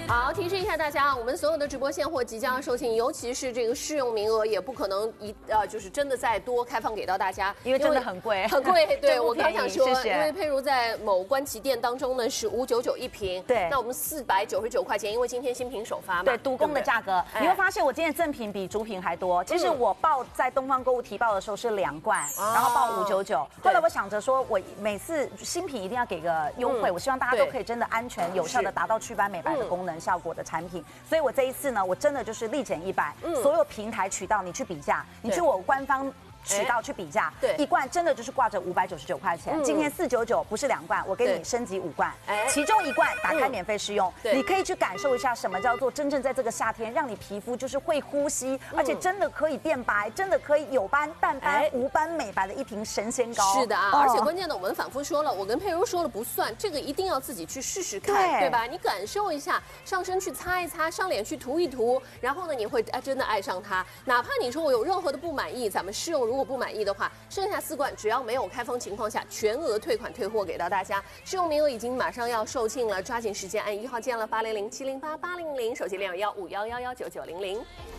好，提示一下大家，我们所有的直播现货即将要售罄，尤其是这个试用名额也不可能就是真的再多开放给到大家， 因为真的很贵， 很贵。对我刚想说， 谢谢。 因为佩如在某官旗店当中呢是599一瓶， 对， 那我们499块钱，因为今天新品首发嘛， 对，独供的价格，你会发现我今天赠品比主品还多。其实我报在东方购物提报的时候是2罐，然后报599。后来我想着说，我每次新品一定要给个优惠，我希望大家都可以真的安全有效的达到祛斑美白的功能效果的产品。所以我这一次呢，我真的就是立减100，所有平台渠道你去比价，你去我官方渠道去比价， 对， 一罐真的就是挂着599块钱。今天499不是2罐，我给你升级5罐，其中1罐打开免费试用，你可以去感受一下什么叫做真正在这个夏天让你皮肤就是会呼吸，而且真的可以变白，真的可以有斑、淡斑、无斑美白的一瓶神仙膏。 是的啊，而且关键的我们反复说了，我跟佩如说了不算，这个一定要自己去试试看，对吧？你感受一下，上身去擦一擦，上脸去涂一涂，然后呢，你会真的爱上它。哪怕你说我有任何的不满意，咱们试用如果不满意的话，剩下4罐只要没有开封情况下，全额退款退货给到大家。试用名额已经马上要售罄了，抓紧时间按1号键了，800-708-800，手机621-5111-9900。